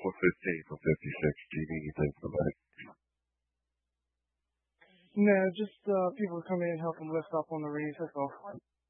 for 15th or 56th. Do you need anything for that? No, just people come in and help them lift up on the reef. That's all.